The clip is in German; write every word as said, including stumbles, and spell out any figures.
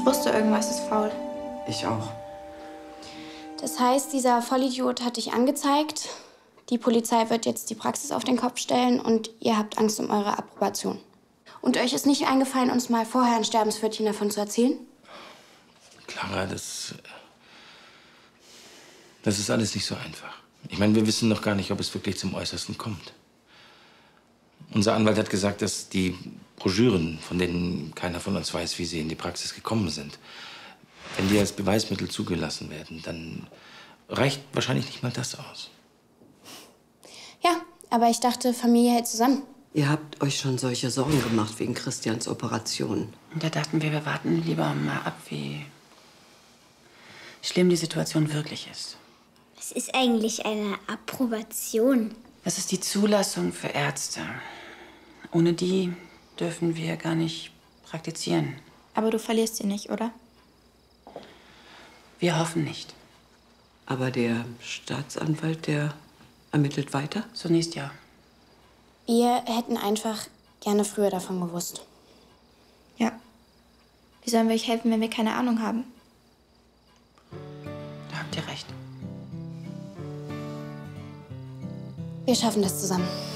Ich wusste, irgendwas ist faul. Ich auch. Das heißt, dieser Vollidiot hat dich angezeigt. Die Polizei wird jetzt die Praxis auf den Kopf stellen und ihr habt Angst um eure Approbation. Und euch ist nicht eingefallen, uns mal vorher ein Sterbenswörtchen davon zu erzählen? Clara, das... Das ist alles nicht so einfach. Ich meine, wir wissen noch gar nicht, ob es wirklich zum Äußersten kommt. Unser Anwalt hat gesagt, dass die Broschüren, von denen keiner von uns weiß, wie sie in die Praxis gekommen sind, wenn die als Beweismittel zugelassen werden, dann reicht wahrscheinlich nicht mal das aus. Ja, aber ich dachte, Familie hält zusammen. Ihr habt euch schon solche Sorgen gemacht wegen Christians Operation. Und da dachten wir, wir warten lieber mal ab, wie schlimm die Situation wirklich ist. Was ist eigentlich eine Approbation? Das ist die Zulassung für Ärzte. Ohne die dürfen wir gar nicht praktizieren. Aber du verlierst sie nicht, oder? Wir hoffen nicht. Aber der Staatsanwalt, der ermittelt weiter? Zunächst ja. Wir hätten einfach gerne früher davon gewusst. Ja. Wie sollen wir euch helfen, wenn wir keine Ahnung haben? Da habt ihr recht. Wir schaffen das zusammen.